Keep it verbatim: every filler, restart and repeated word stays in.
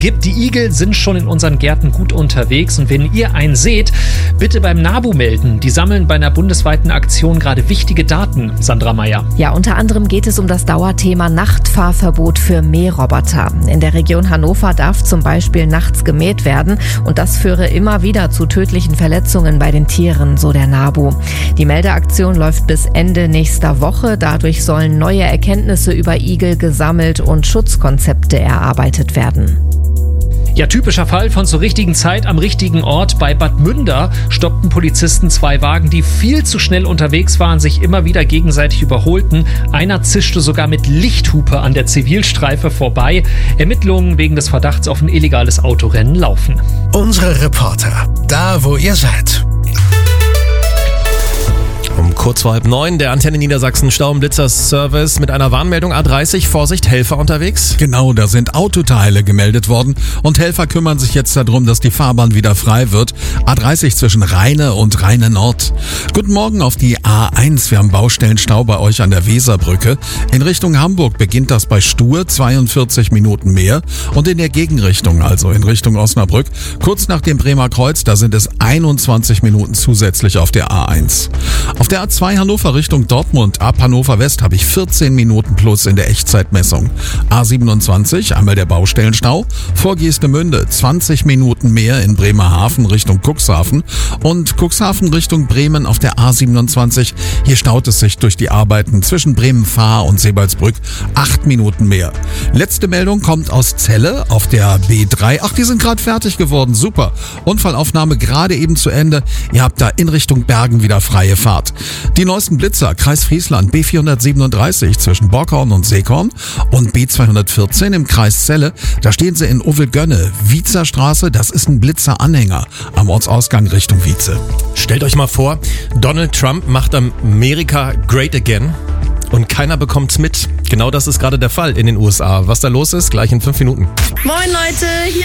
gibt. Die Igel sind schon in unseren Gärten gut unterwegs und wenn ihr einen seht, bitte beim NABU melden. Die sammeln bei einer bundesweiten Aktion gerade wichtige Daten. Sandra Meyer. Ja, unter anderem geht es um das Dauerthema Nachtfahrverbot für Mähroboter. In der Region Hannover darf zum Beispiel nachts gemäht werden und das führe immer wieder zu tödlichen Verletzungen bei den Tieren, so der NABU. Die Meldeaktion läuft bis Ende nächster Woche. Dadurch sollen neue Erkenntnisse über Igel gesammelt und Schutzkonzepte erarbeitet werden. Ja, typischer Fall von zur richtigen Zeit am richtigen Ort. Bei Bad Münder stoppten Polizisten zwei Wagen, die viel zu schnell unterwegs waren, sich immer wieder gegenseitig überholten. Einer zischte sogar mit Lichthupe an der Zivilstreife vorbei. Ermittlungen wegen des Verdachts auf ein illegales Autorennen laufen. Unsere Reporter, da wo ihr seid. Um kurz vor halb neun, der Antenne Niedersachsen Stauenblitzer-Service mit einer Warnmeldung A dreißig. Vorsicht, Helfer unterwegs. Genau, da sind Autoteile gemeldet worden und Helfer kümmern sich jetzt darum, dass die Fahrbahn wieder frei wird. A dreißig zwischen Rheine und Rheine Nord. Guten Morgen auf die A eins. Wir haben Baustellenstau bei euch an der Weserbrücke. In Richtung Hamburg beginnt das bei Stur, zweiundvierzig Minuten mehr. Und in der Gegenrichtung, also in Richtung Osnabrück, kurz nach dem Bremer Kreuz, da sind es einundzwanzig Minuten zusätzlich auf der A eins. Auf der A zwei Hannover Richtung Dortmund, ab Hannover West, habe ich vierzehn Minuten plus in der Echtzeitmessung. A siebenundzwanzig, einmal der Baustellenstau. Vor Geestemünde zwanzig Minuten mehr in Bremerhaven Richtung Cuxhaven. Und Cuxhaven Richtung Bremen auf der A siebenundzwanzig. Hier staut es sich durch die Arbeiten zwischen Bremen-Fahr und Sebalsbrück. acht Minuten mehr. Letzte Meldung kommt aus Celle auf der B drei. Ach, die sind gerade fertig geworden. Super. Unfallaufnahme gerade eben zu Ende. Ihr habt da in Richtung Bergen wieder freie Fahrt. Die neuesten Blitzer, Kreis Friesland, B vierhundertsiebenunddreißig zwischen Borkhorn und Seekorn und B zweihundertvierzehn im Kreis Celle. Da stehen sie in Uvelgönne, Wietzerstraße, das ist ein Blitzer-Anhänger am Ortsausgang Richtung Wietze. Stellt euch mal vor, Donald Trump macht Amerika great again und keiner bekommt's mit. Genau das ist gerade der Fall in den U S A. Was da los ist, gleich in fünf Minuten. Moin Leute, hier